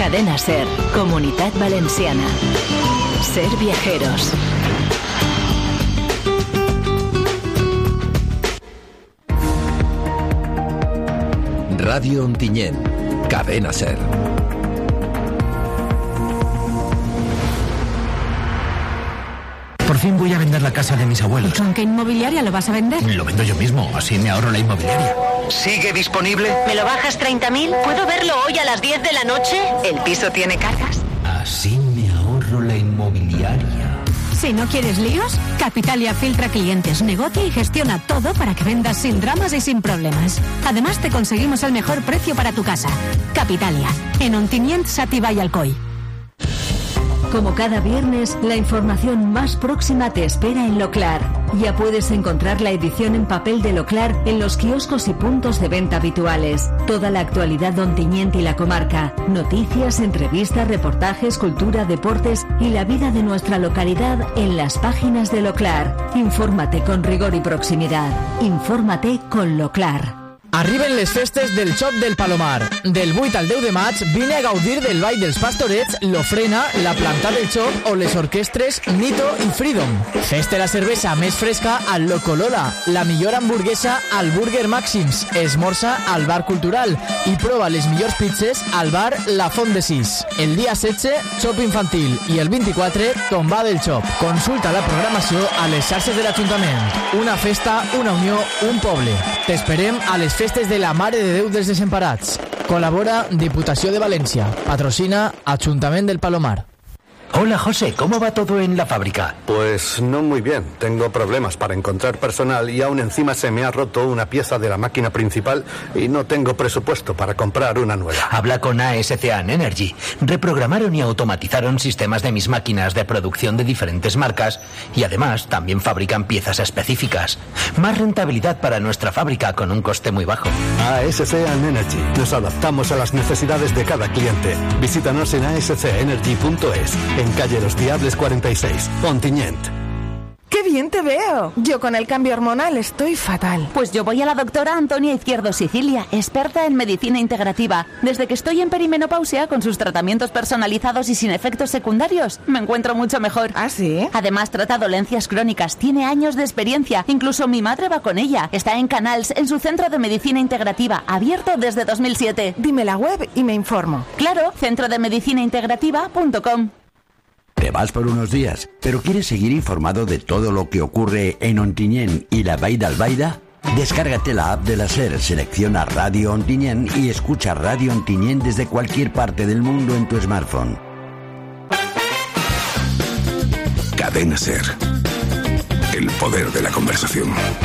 Cadena SER, Comunitat Valenciana. Ser viajeros. Radio Ontinyent, Cadena SER. Por fin voy a vender la casa de mis abuelos. ¿Y con qué inmobiliaria lo vas a vender? Lo vendo yo mismo, así me ahorro la inmobiliaria. ¿Sigue disponible? ¿Me lo bajas 30.000? ¿Puedo verlo hoy a las 10 de la noche? ¿El piso tiene cargas? Así me ahorro la inmobiliaria. Si no quieres líos, Capitalia filtra clientes, negocia y gestiona todo para que vendas sin dramas y sin problemas. Además, te conseguimos el mejor precio para tu casa. Capitalia, en Ontinyent, Xàtiva y Alcoi. Como cada viernes, la información más próxima te espera en Loclar. Ya puedes encontrar la edición en papel de Loclar en los kioscos y puntos de venta habituales. Toda la actualidad de Ontinyent y la comarca. Noticias, entrevistas, reportajes, cultura, deportes y la vida de nuestra localidad en las páginas de Loclar. Infórmate con rigor y proximidad. Infórmate con Loclar. Arriben les festes del Xop del Palomar. Del 8 al 10 de maig vine a gaudir del Ball dels Pastorets, l'Ofrena, la Planta del Xop o les orquestres Nito i Freedom. Fes-te la cervesa més fresca al Locolola, la millor hamburguesa al Burger Màxims, esmorza al Bar Cultural i prova les millors pizzas al bar La Font de Sis. El dia 16, Xop infantil i el 24, Tombà del Xop. Consulta la programació a les xarxes de l'Ajuntament. Una festa, una unió, un poble. T'esperem a les festes de la Mare de Déu dels Desemparats. Col·labora Diputació de València. Patrocina Ajuntament del Palomar. Hola, José, ¿cómo va todo en la fábrica? Pues no muy bien. Tengo problemas para encontrar personal y aún encima se me ha roto una pieza de la máquina principal y no tengo presupuesto para comprar una nueva. Habla con ASCAN Energy. Reprogramaron y automatizaron sistemas de mis máquinas de producción de diferentes marcas y además también fabrican piezas específicas. Más rentabilidad para nuestra fábrica con un coste muy bajo. ASCAN Energy. Nos adaptamos a las necesidades de cada cliente. Visítanos en ascenergy.es. En calle Los Diables 46, Ontinyent. ¡Qué bien te veo! Yo con el cambio hormonal estoy fatal. Pues yo voy a la doctora Antonia Izquierdo Sicilia, experta en medicina integrativa. Desde que estoy en perimenopausia, con sus tratamientos personalizados y sin efectos secundarios, me encuentro mucho mejor. ¿Ah, sí? Además, trata dolencias crónicas, tiene años de experiencia. Incluso mi madre va con ella. Está en Canals, en su centro de medicina integrativa, abierto desde 2007. Dime la web y me informo. Claro, centrodemedicinaintegrativa.com. Te vas por unos días, pero ¿quieres seguir informado de todo lo que ocurre en Ontinyent y la Vall d'Albaida? Descárgate la app de la SER, selecciona Radio Ontinyent y escucha Radio Ontinyent desde cualquier parte del mundo en tu smartphone. Cadena SER. El poder de la conversación.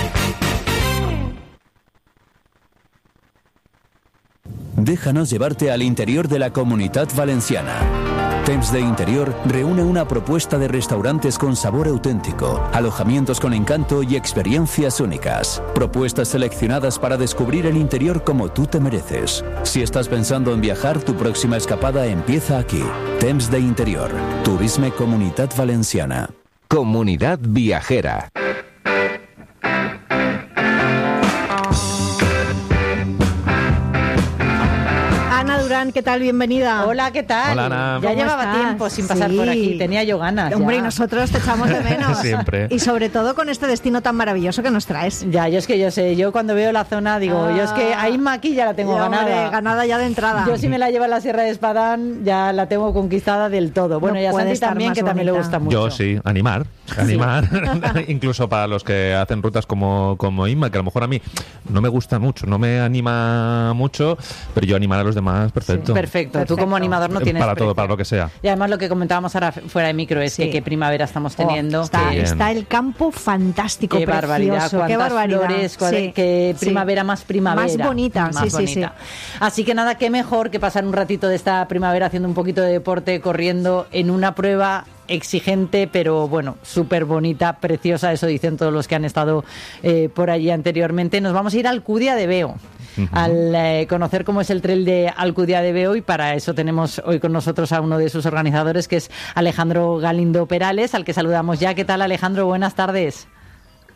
Déjanos llevarte al interior de la Comunitat Valenciana. Temps de Interior reúne una propuesta de restaurantes con sabor auténtico, alojamientos con encanto y experiencias únicas. Propuestas seleccionadas para descubrir el interior como tú te mereces. Si estás pensando en viajar, tu próxima escapada empieza aquí. Temps de Interior. Turisme Comunitat Valenciana. Comunidad Viajera. ¿Qué tal? Bienvenida. Hola, ¿qué tal? Hola, Ana. Ya llevaba tiempo sin pasar por aquí, tenía yo ganas. Hombre, ya. Y nosotros te echamos de menos. Siempre. Y sobre todo con este destino tan maravilloso que nos traes. Ya, yo sé, yo cuando veo la zona digo, yo es que a Inma aquí ya la tengo ganada. Hombre, ganada ya de entrada. Yo si me la llevo a la Sierra de Espadán ya la tengo conquistada del todo. Bueno, no y a Santi también, que también le gusta mucho. Yo sí, animar. Incluso para los que hacen rutas como Inma, que a lo mejor a mí no me gusta mucho, no me anima mucho, pero yo animar a los demás, perfecto. Sí, perfecto. Tú como animador no tienes para precio. todo, para lo que sea. Y además lo que comentábamos ahora fuera de micro es que qué primavera estamos teniendo. Está el campo fantástico, qué precioso. Barbaridad, Qué barbaridad. Flores, qué primavera más primavera. Más bonita, más bonita. Así que nada, qué mejor que pasar un ratito de esta primavera haciendo un poquito de deporte, corriendo en una prueba exigente, pero bueno, súper bonita, preciosa, eso dicen todos los que han estado por allí anteriormente. Nos vamos a ir a Alcudia de Veo, al conocer cómo es el trail de Alcudia de Veo, y para eso tenemos hoy con nosotros a uno de sus organizadores, que es Alejandro Galindo Perales, al que saludamos ya. ¿Qué tal, Alejandro? Buenas tardes.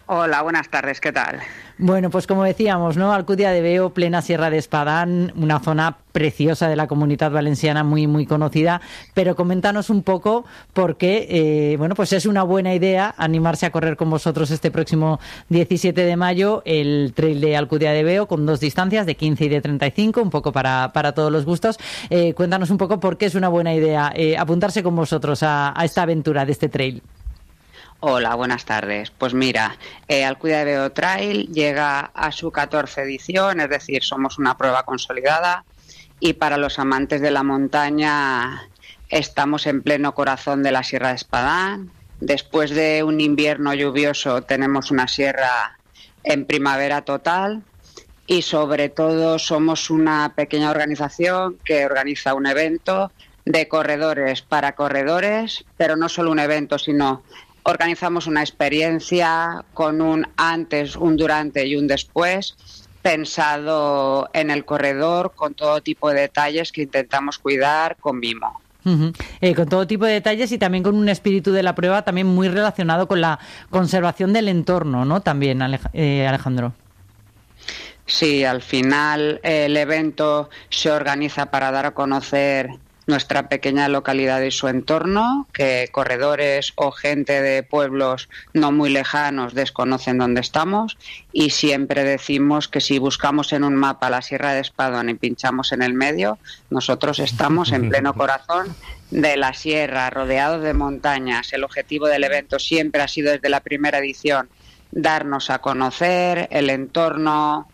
Hola, buenas tardes, ¿qué tal? Bueno, pues como decíamos, ¿no? Alcúdia de Veo, plena Sierra de Espadán, una zona preciosa de la Comunidad Valenciana, muy, muy conocida, pero coméntanos un poco por qué, bueno, pues es una buena idea animarse a correr con vosotros este próximo 17 de mayo el Trail de Alcúdia de Veo con 2 distancias, de 15 y de 35, un poco para todos los gustos. Cuéntanos un poco por qué es una buena idea apuntarse con vosotros a esta aventura de este trail. Hola, buenas tardes. Pues mira, Alcúdia de Veo Trail llega a su 14ª edición, es decir, somos una prueba consolidada y para los amantes de la montaña estamos en pleno corazón de la Sierra de Espadán. Después de un invierno lluvioso tenemos una sierra en primavera total y sobre todo somos una pequeña organización que organiza un evento de corredores para corredores, pero no solo un evento, sino organizamos una experiencia con un antes, un durante y un después, pensado en el corredor con todo tipo de detalles que intentamos cuidar con mimo. Con todo tipo de detalles y también con un espíritu de la prueba también muy relacionado con la conservación del entorno, ¿no? También, Alejandro. Sí, al final el evento se organiza para dar a conocer nuestra pequeña localidad y su entorno, que corredores o gente de pueblos no muy lejanos desconocen dónde estamos, y siempre decimos que si buscamos en un mapa la Sierra de Espadán y pinchamos en el medio, nosotros estamos en pleno corazón de la sierra, rodeados de montañas. El objetivo del evento siempre ha sido desde la primera edición darnos a conocer el entorno,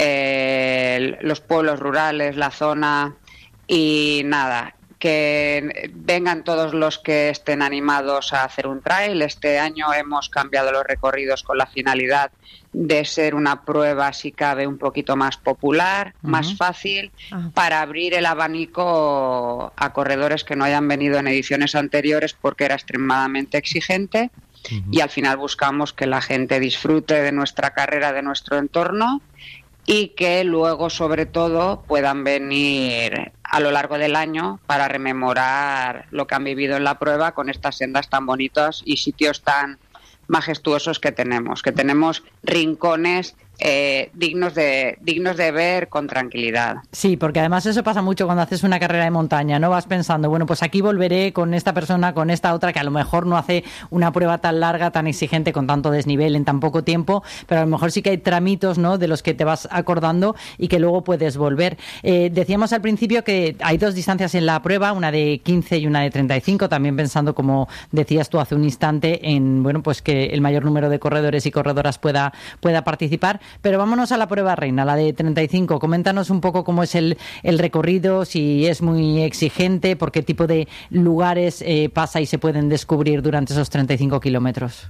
los pueblos rurales, la zona. Y nada, que vengan todos los que estén animados a hacer un trail. Este año hemos cambiado los recorridos con la finalidad de ser una prueba, si cabe, un poquito más popular, más fácil, para abrir el abanico a corredores que no hayan venido en ediciones anteriores porque era extremadamente exigente. Y al final buscamos que la gente disfrute de nuestra carrera, de nuestro entorno, y que luego, sobre todo, puedan venir a lo largo del año para rememorar lo que han vivido en la prueba con estas sendas tan bonitas y sitios tan majestuosos que tenemos rincones dignos de ver con tranquilidad. Sí, porque además eso pasa mucho cuando haces una carrera de montaña, ¿no? Vas pensando, bueno, pues aquí volveré con esta persona, con esta otra, que a lo mejor no hace una prueba tan larga, tan exigente, con tanto desnivel en tan poco tiempo, pero a lo mejor sí que hay tramitos, ¿no?, de los que te vas acordando y que luego puedes volver. Decíamos al principio que hay 2 distancias en la prueba, una de 15 y una de 35, también pensando, como decías tú hace un instante, en, bueno, pues que el mayor número de corredores y corredoras pueda participar. Pero vámonos a la prueba reina, la de 35. Coméntanos un poco cómo es el recorrido, si es muy exigente, por qué tipo de lugares pasa y se pueden descubrir durante esos 35 kilómetros.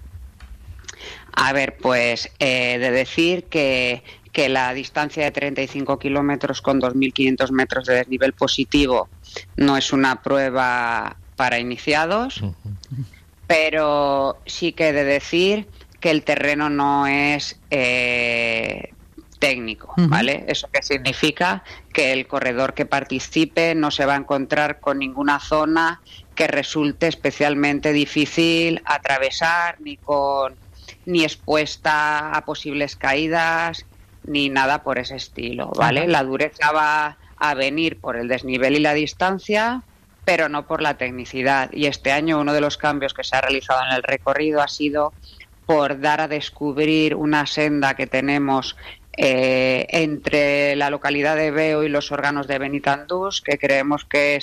A ver, pues de decir que la distancia de 35 kilómetros con 2.500 metros de desnivel positivo no es una prueba para iniciados, pero sí que he de decir que el terreno no es técnico, ¿vale? ¿Eso qué significa? Que el corredor que participe no se va a encontrar con ninguna zona que resulte especialmente difícil atravesar, ni expuesta a posibles caídas, ni nada por ese estilo, ¿vale? La dureza va a venir por el desnivel y la distancia, pero no por la tecnicidad. Y este año uno de los cambios que se ha realizado en el recorrido ha sido por dar a descubrir una senda que tenemos entre la localidad de Veo y los órganos de Benitandús, que creemos que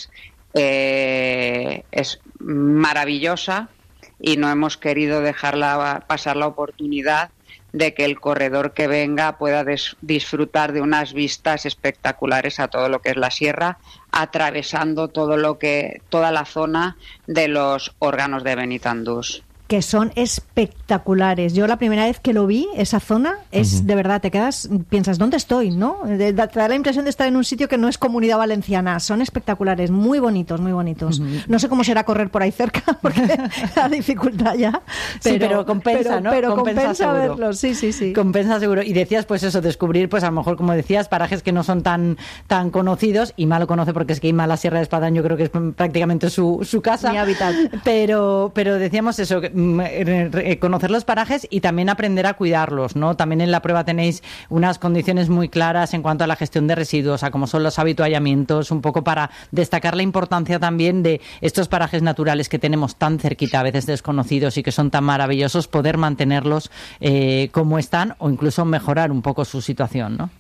es maravillosa, y no hemos querido dejarla pasar la oportunidad de que el corredor que venga pueda disfrutar de unas vistas espectaculares a todo lo que es la sierra, atravesando toda la zona de los órganos de Benitandús. Que son espectaculares. Yo la primera vez que lo vi, esa zona, es de verdad, piensas, ¿dónde estoy? ¿No? Te da la impresión de estar en un sitio que no es Comunidad Valenciana. Son espectaculares, muy bonitos, muy bonitos. No sé cómo será correr por ahí cerca, porque la dificultad ya. Pero compensa, ¿no? Pero compensa seguro. verlo, sí. Compensa seguro. Y decías, pues eso, descubrir, pues a lo mejor, como decías, parajes que no son tan conocidos. Ima lo conoce porque es que Ima, la Sierra de Espadán, yo creo que es prácticamente su casa. Mi hábitat. Pero decíamos eso, conocer los parajes y también aprender a cuidarlos, ¿no? También en la prueba tenéis unas condiciones muy claras en cuanto a la gestión de residuos, a cómo son los habituallamientos, un poco para destacar la importancia también de estos parajes naturales que tenemos tan cerquita, a veces desconocidos y que son tan maravillosos, poder mantenerlos como están o incluso mejorar un poco su situación, ¿no?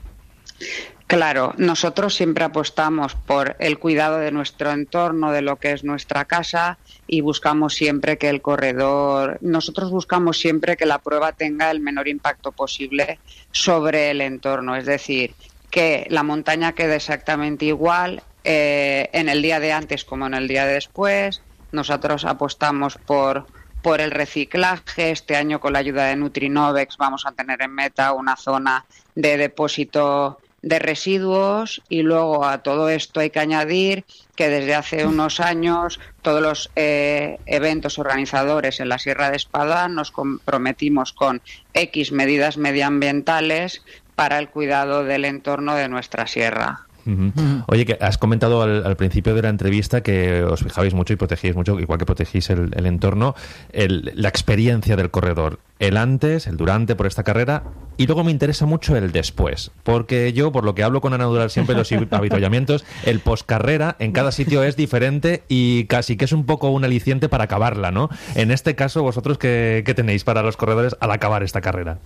Claro, nosotros siempre apostamos por el cuidado de nuestro entorno, de lo que es nuestra casa, y buscamos siempre que nosotros buscamos siempre que la prueba tenga el menor impacto posible sobre el entorno, es decir, que la montaña quede exactamente igual en el día de antes como en el día de después. Nosotros apostamos por el reciclaje. Este año, con la ayuda de Nutrinovex, vamos a tener en Meta una zona de depósito de residuos, y luego a todo esto hay que añadir que desde hace unos años todos los eventos organizadores en la Sierra de Espadán nos comprometimos con X medidas medioambientales para el cuidado del entorno de nuestra sierra. Oye, que has comentado al principio de la entrevista que os fijabais mucho y protegíais mucho, igual que protegís el entorno, la experiencia del corredor, el antes, el durante por esta carrera, y luego me interesa mucho el después, porque yo, por lo que hablo con Ana Dural siempre, los avituallamientos, el poscarrera en cada sitio es diferente y casi que es un poco un aliciente para acabarla, ¿no? En este caso, ¿vosotros qué tenéis para los corredores al acabar esta carrera?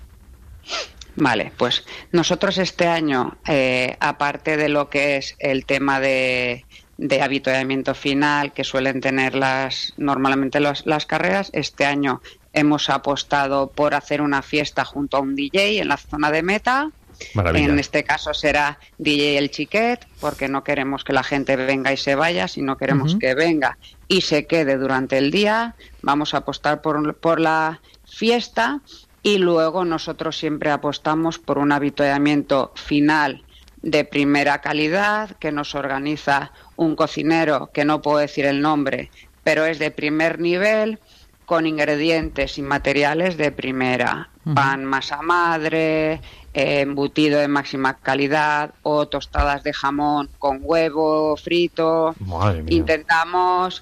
Vale, pues nosotros este año, aparte de lo que es el tema de avituallamiento final que suelen tener normalmente las carreras, este año hemos apostado por hacer una fiesta junto a un DJ en la zona de Meta. Maravilla. En este caso será DJ El Chiquet, porque no queremos que la gente venga y se vaya, sino queremos que venga y se quede durante el día. Vamos a apostar por la fiesta. Y luego nosotros siempre apostamos por un avituallamiento final de primera calidad que nos organiza un cocinero, que no puedo decir el nombre, pero es de primer nivel, con ingredientes y materiales de primera. Pan masa madre, embutido de máxima calidad o tostadas de jamón con huevo frito. Madre mía. Intentamos...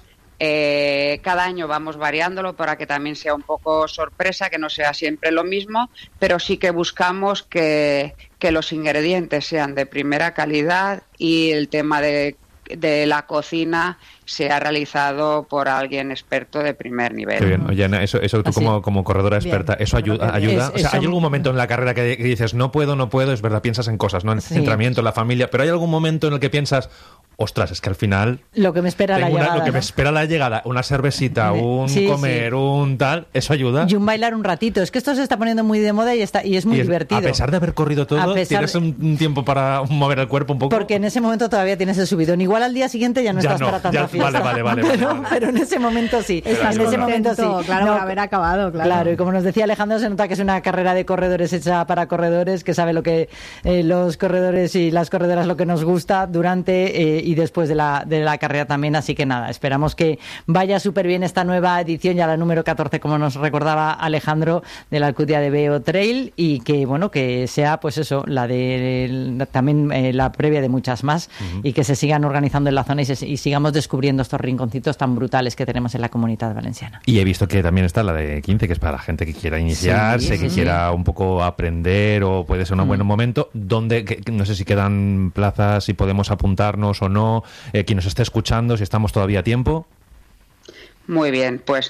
cada año vamos variándolo para que también sea un poco sorpresa, que no sea siempre lo mismo, pero sí que buscamos que los ingredientes sean de primera calidad y el tema de la cocina sea realizado por alguien experto de primer nivel. Qué bien. Oye, Ana, eso tú como corredora experta, bien, ¿eso ayuda? O sea, ¿hay algún momento en la carrera que dices no puedo, es verdad, piensas en cosas, ¿no? En entrenamiento, en la familia, pero ¿hay algún momento en el que piensas, ostras, es que al final lo que me espera la llegada, lo que me espera la llegada, una cervecita, un comer, un tal, eso ayuda? Y un bailar un ratito. Es que esto se está poniendo muy de moda y es muy divertido. A pesar de haber corrido todo, tienes un tiempo para mover el cuerpo un poco. Porque en ese momento todavía tienes el subidón. Igual al día siguiente ya no estás para tanta fiesta. Vale. Pero en ese momento sí. En ese momento sí. Claro, por haber acabado, Claro, y como nos decía Alejandro, se nota que es una carrera de corredores hecha para corredores, que sabe lo que los corredores y las corredoras lo que nos gusta durante y después de la carrera también, así que nada, esperamos que vaya súper bien esta nueva edición, ya la número 14, como nos recordaba Alejandro, de la Alcudia de Veo Trail, y que bueno, que sea pues eso, también la previa de muchas más, y que se sigan organizando en la zona y sigamos descubriendo estos rinconcitos tan brutales que tenemos en la Comunidad Valenciana. Y he visto que también está la de 15, que es para la gente que quiera iniciarse, que quiera un poco aprender, o puede ser un buen momento, donde no sé si quedan plazas, si podemos apuntarnos o no. Quien nos esté escuchando, si estamos todavía a tiempo. Muy bien, pues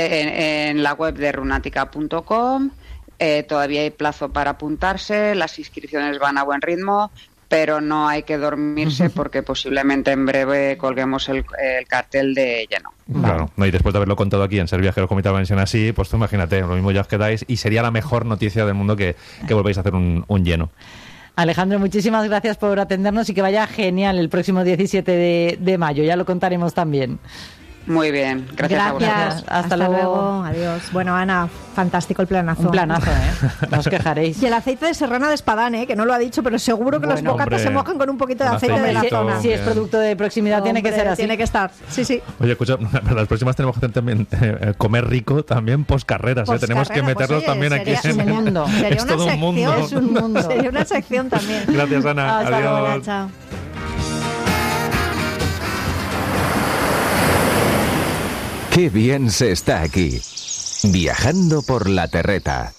en la web de runática.com todavía hay plazo para apuntarse, las inscripciones van a buen ritmo, pero no hay que dormirse porque posiblemente en breve colguemos el cartel de lleno. Claro, no, y después de haberlo contado aquí en Ser Viajero Comunidad Valenciana así, pues tú imagínate, lo mismo ya os quedáis y sería la mejor noticia del mundo que volvéis a hacer un lleno. Alejandro, muchísimas gracias por atendernos y que vaya genial el próximo 17 de mayo. Ya lo contaremos también. Muy bien, gracias a vosotros. Hasta luego. Adiós. Bueno, Ana, fantástico el planazo. Un planazo, No os quejaréis. Y el aceite de serrana de Espadán, que no lo ha dicho, pero seguro que los bocatas se mojan con un poquito de aceite de la zona. Si es producto de proximidad, tiene que ser así. Tiene que estar, sí. Oye, escucha, las próximas tenemos que hacer también comer rico también poscarreras. Tenemos que meterlos también aquí en el mundo. Es todo un mundo. Es un mundo. Sería una sección también. Gracias, Ana. Hasta Adiós. Luego, chao. Qué bien se está aquí. Viajando por la Terreta.